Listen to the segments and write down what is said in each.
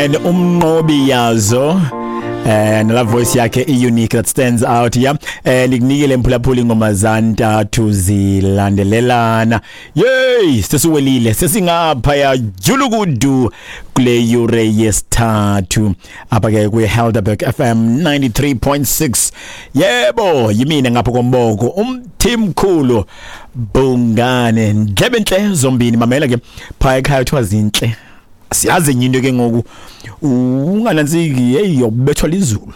And umnqobi yazo nala voice yakhe unique that stands out yeah likunikele mphulaphuli ngoma zantathu zilandelelana yey sesiwelile sesingapha ya julukudu kule yure yesithathu apha ke ku Helderberg FM 93.6 yebo yimina ngapha komboko umthimkhulu Bongane Ndlebenhle zombini mamela ke phaya ekhaya uthiwa zinhle siyazi into ke ngoku unganantsiki hey yobethwa lizulu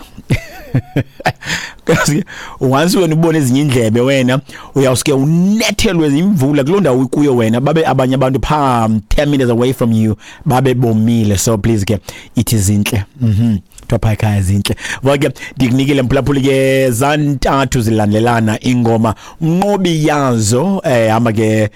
kasi once wena ubone ezinye indlebe wena uyawuske unethelwe imvula kulonda ukuyo wena babe abanye abantu pha 10 meters away from you babe bomile so please ke ithi zinhle Thwapha ekhaya zinhle wake ndikunikele mphulaphuli ke zantathu zilandelana ingoma umnqobi yazo ama ke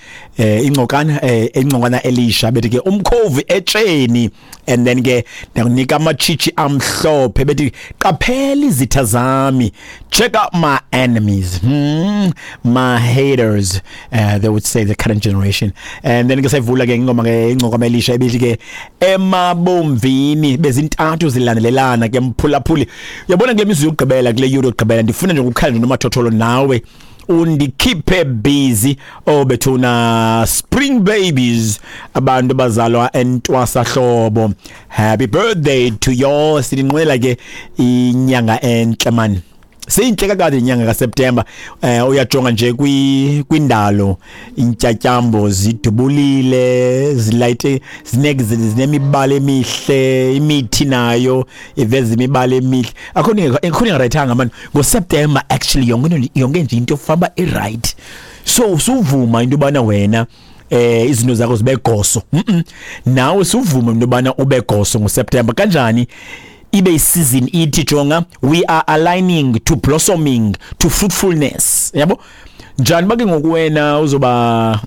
ingcokana Elisha bethi ke umkhovi etsheni and then ke ndakunika amachichi amhlophe bethi qaphela izitha zami check out my enemies my haters they would say the current generation and then ke sayivula ke ingoma ke ingcokana Elisha ebethi ke emabomvini bezintathu zilandelelana ke mphulaphuli uyabona kule mizuzu yokugqibela kule euro yokugqibela ndifuna nje ukukhala nje nomathotholo nawe undikhiphe busy obethuna spring babies abantu bazalwa entwasa hlobo happy birthday to your sininqwela ke inyanga enhle man seyinhle kakade inyanga kaSeptember uyajonga nje kwindalo intyatyambo zidubulile zilayite zinemibala emihle imithi nayo iveza imibala emihle akhona ngirayithanga man ngoSeptember actually yonke nje into ofamba right so usuvuma into bana wena izinto zakho zibegoso nawe usuvuma into bana ubegoso ngoSeptember kanjani ibe season ithi jonga we are aligning to blossoming to fruitfulness yabo njani bake ngokuwena uzoba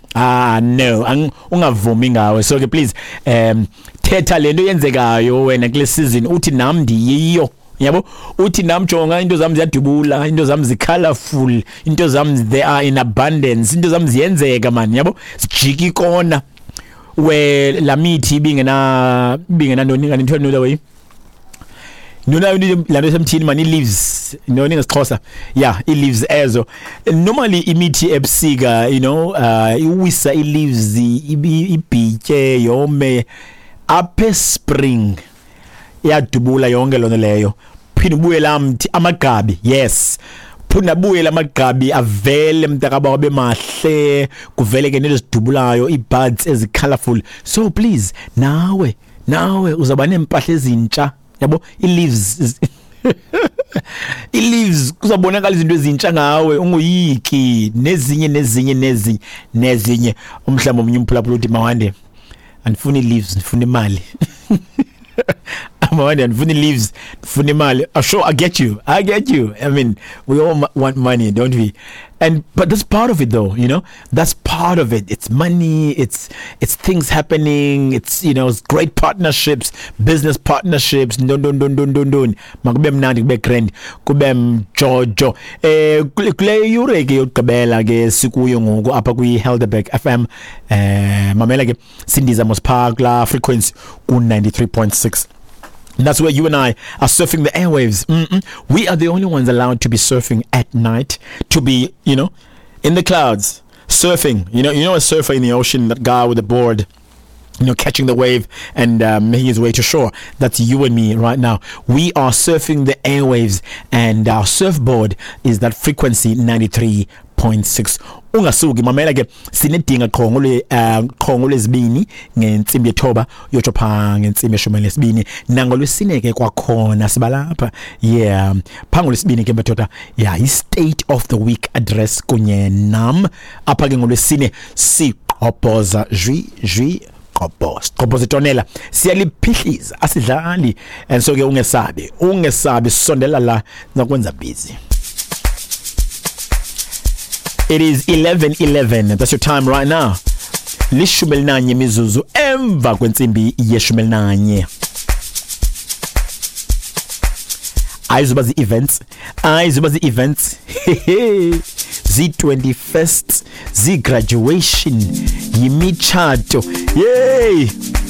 no ungavumi ngawe so ke please thetha lento yenzekayo wena kule season uthi nami ndiyiyo yabo uthi nami jonga into zami ziyadubula into zami zicolorful into zami they are in abundance into zami ziyenzeka man yabo sijika ikona we la mithi bingena ntoni kanithiwa no way Nona la semthini mani leaves noni ngesixhosa yeah I leaves ezo normally imithi ebusika you know iwisa I leaves ibhitye yome up spring yadubula yonke lona leyo phinde ubuye lamthi amagabi yes phunda buye lamagabi avele mntakaba wabe mahle kuvele ke nezidubulayo ibuds ezicolorful so please nawe uzaba nempahla ezintsha yabo I leaves kuzabonakala izinto ezintsha ngawe unguyiki nezinye umhlamba omunye umphulaphula uthi mawande andifuni leaves ndifuna imali mawande andifuni leaves ndifuna imali sure I get you I mean we all want money don't we but that's part of it though you know that's part of it it's money it's things happening it's you know it's great partnerships business partnerships don makube mnandi kube grand kube mjojo kule yure ke yokugqibela ke sikuyo ngoku apha kwi Helderberg FM mamela ke sindiza Mospark la frequency ku 93.6 That's where you and I are surfing the airwaves. We are the only ones allowed to be surfing at night, to be, you know, in the clouds, surfing. You know a surfer in the ocean, that guy with the board, you know, catching the wave and making his way to shore. That's you and me right now. We are surfing the airwaves and our surfboard is that frequency 93.6. Ungasuki mamela ke sinedinga qhongo lezibini ngensimbi yethoba yotsho pha ngensimbi yeshumi lesibini nango lwesine ke kwakhona sibalapha yeah phango lesibini ke mbathoda yeah i state of the week address kunye nam apha ke ngolwesine siqhobhoza jwi qhobhoza tonela siyaliphihliza asidlali and so ke ungesabi sondela la nakwenza busy. It is 11:11. That's your time right now. Lishumelinanye mizuzu emva kwensimbi yeshumelinanye. Ayizuba zi-events. Z21st, zi-graduation, yimitshato. Yay!